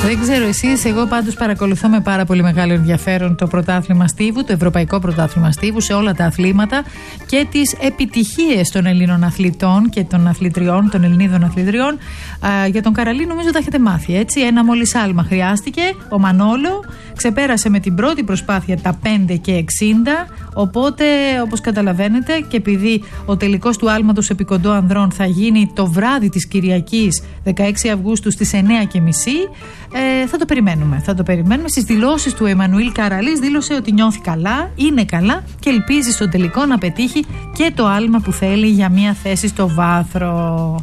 Δεν ξέρω εσείς, εγώ πάντως παρακολουθώ με πάρα πολύ μεγάλο ενδιαφέρον το πρωτάθλημα στίβου, το ευρωπαϊκό πρωτάθλημα στίβου σε όλα τα αθλήματα και τις επιτυχίες των Ελλήνων αθλητών και των αθλητριών, των Ελληνίδων αθλητριών. Για τον Καραλή νομίζω τα έχετε μάθει, έτσι. Ένα μόλις άλμα χρειάστηκε. Ο Μανόλο ξεπέρασε με την πρώτη προσπάθεια τα 5 και 60. Οπότε, όπως καταλαβαίνετε, και επειδή ο τελικός του άλματος επί κοντό ανδρών θα γίνει το βράδυ της Κυριακής 16 Αυγούστου στις 9:30, θα το περιμένουμε. Θα το περιμένουμε. Στις δηλώσεις του Εμμανουήλ Καραλής δήλωσε ότι νιώθει καλά, είναι καλά και ελπίζει στο τελικό να πετύχει και το άλμα που θέλει για μια θέση στο βάθρο.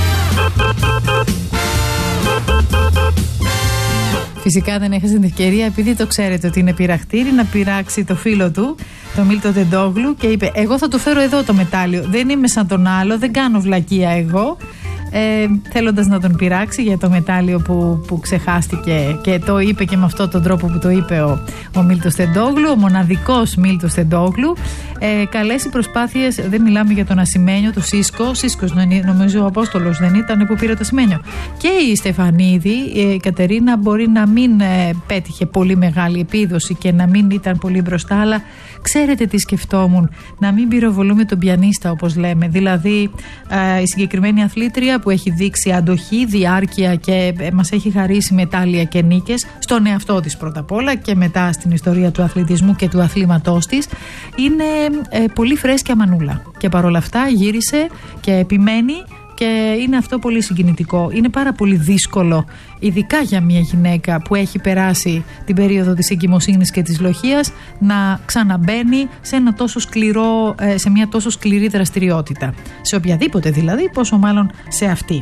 Φυσικά δεν έχασε την ευκαιρία, επειδή το ξέρετε ότι είναι πειραχτήρι, να πειράξει το φίλο του, τον Μίλτο Τεντόγλου, και είπε: εγώ θα του φέρω εδώ το μετάλλιο. Δεν είμαι σαν τον άλλο, δεν κάνω βλακεία εγώ. Θέλοντας να τον πειράξει για το μετάλλιο που ξεχάστηκε, και το είπε και με αυτόν τον τρόπο που το είπε ο Μίλτος Τεντόγλου, ο μοναδικός Μίλτος Τεντόγλου. Καλές οι προσπάθειες, δεν μιλάμε για τον Ασημένιο, το Σίσκος νομίζω ο Απόστολος δεν ήταν που πήρε το Ασημένιο. Και η Στεφανίδη, η Κατερίνα, μπορεί να μην πέτυχε πολύ μεγάλη επίδοση και να μην ήταν πολύ μπροστά, αλλά ξέρετε τι σκεφτόμουν? Να μην πυροβολούμε τον πιανίστα, όπως λέμε. Δηλαδή η συγκεκριμένη αθλήτρια που έχει δείξει αντοχή, διάρκεια και μας έχει χαρίσει μετάλλια και νίκες στον εαυτό της πρώτα απ' όλα και μετά στην ιστορία του αθλητισμού και του αθλήματός της, είναι πολύ φρέσκια μανούλα. Και παρόλα αυτά γύρισε και επιμένει. Και είναι αυτό πολύ συγκινητικό. Είναι πάρα πολύ δύσκολο, ειδικά για μια γυναίκα που έχει περάσει την περίοδο της εγκυμοσύνης και της λοχείας, να ξαναμπαίνει σε μια τόσο σκληρή δραστηριότητα. Σε οποιαδήποτε δηλαδή, πόσο μάλλον σε αυτή.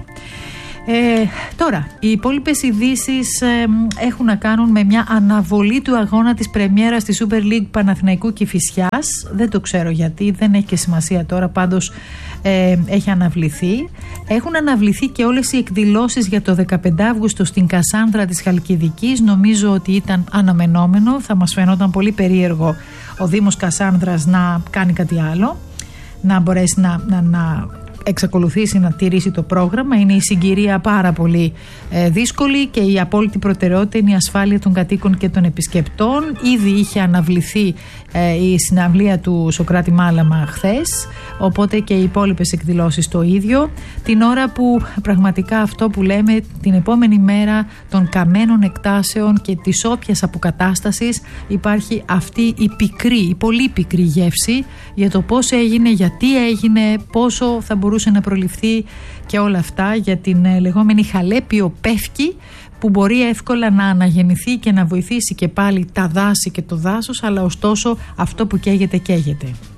Τώρα, οι υπόλοιπες ειδήσεις έχουν να κάνουν με μια αναβολή του αγώνα της πρεμιέρας της Super League Παναθηναϊκού Κηφισιάς. Δεν το ξέρω γιατί, δεν έχει και σημασία τώρα, πάντως έχει αναβληθεί. Έχουν αναβληθεί και όλες οι εκδηλώσεις για το 15 Αύγουστο στην Κασάνδρα της Χαλκιδικής. Νομίζω ότι ήταν αναμενόμενο, θα μας φαινόταν πολύ περίεργο ο Δήμος Κασάνδρας να κάνει κάτι άλλο, να μπορέσει να εξακολουθήσει να τηρήσει το πρόγραμμα. Είναι η συγκυρία πάρα πολύ δύσκολη και η απόλυτη προτεραιότητα είναι η ασφάλεια των κατοίκων και των επισκεπτών. Ήδη είχε αναβληθεί η συναυλία του Σωκράτη Μάλαμα χθες, οπότε και οι υπόλοιπες εκδηλώσεις το ίδιο. Την ώρα που πραγματικά αυτό που λέμε, την επόμενη μέρα των καμένων εκτάσεων και της όποιας αποκατάστασης, υπάρχει αυτή η πολύ πικρή γεύση για το πώς έγινε, γιατί έγινε, πόσο θα μπορούσε να προληφθεί και όλα αυτά, για την λεγόμενη Χαλέπιο Πεύκη, που μπορεί εύκολα να αναγεννηθεί και να βοηθήσει και πάλι τα δάση και το δάσος, αλλά ωστόσο αυτό που καίγεται καίγεται.